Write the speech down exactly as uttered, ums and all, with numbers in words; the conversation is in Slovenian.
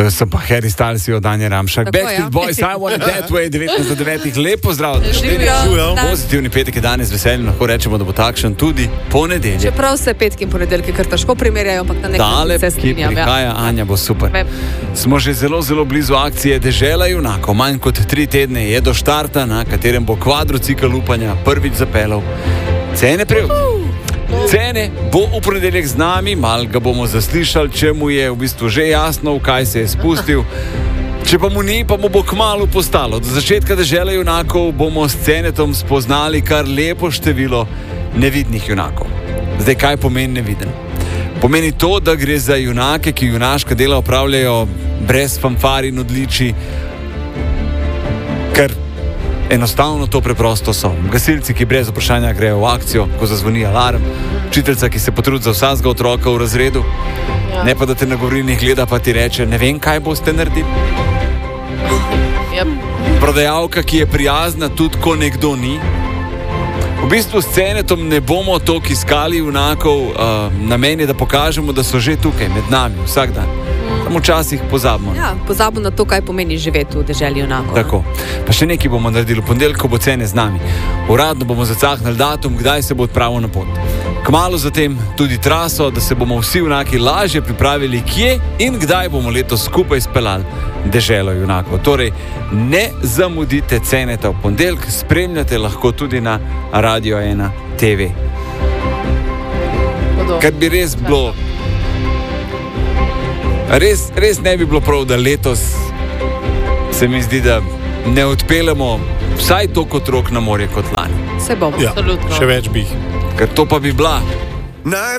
To so pa Harry Styles od Anje Ramšak. Tako, Backstreet ja. Boys, I want it that way, devetnajst do devetih. Lepo zdrav. Živijo. Pozitivni petek je danes veseljen, lahko rečemo, da bo takšen tudi ponedeljek. Čeprav se petki in ponedeljki kar težko primerjajo, ampak na nek Tale, način se ki strinjam. Ja. prihaja, Anja, bo super. Vem. Smo že zelo, zelo blizu akcije Dežela junakov. Manj kot tri tedne je do štarta, na katerem bo kvadrocikl upanja prvič zapeljal. Cene prevod. Cene bo v ponedeljek z nami, mal ga bomo zaslišali, če mu je v bistvu že jasno, v kaj se je spustil. Če pa mu ni, pa mu bo kmalu postalo. Do začetka Dežele junakov bomo s Cenetom spoznali kar lepo število nevidnih junakov. Zdaj, kaj pomeni neviden? Pomeni to, da gre za junake, ki junaška dela opravljajo brez fanfar in odličij, ker enostavno to preprosto so. Gasilci, ki brez vprašanja grejo v akcijo, ko zazvoni alarm, učiteljica, ki se potrudi za vsakega otroka v razredu, ja. Ne pa da te na govorilnih gleda, pa ti reče, ne vem, kaj boste naredili. Yep. Prodajalka, ki je prijazna, tudi ko nekdo ni. V bistvu s Cenetom ne bomo toliko iskali junakov, uh, namen je, da pokažemo, da so že tukaj, med nami, vsak dan. Samo včasih pozabimo. Ja, pozabimo na to, kaj pomeni živeti v deželi junakov. Tako. Pa še nekaj bomo naredili v ponedeljek, ko bo Cene z nami. Uradno bomo zacahnili datum, kdaj se bo odpravil na pot. Kmalu zatem tudi traso, da se bomo vsi junaki lažje pripravili, kje in kdaj bomo letos skupaj speljali Deželo junakov. Torej, ne zamudite Ceneta v ponedeljek, spremljate lahko tudi na Radio ena T V. Kar bi res bilo, res, res ne bi bilo prav, da letos se mi zdi, da ne odpeljemo vsaj toliko otrok na morje kot lani. Se bomo. Ja, še več bi jih. Ker to pa bi bila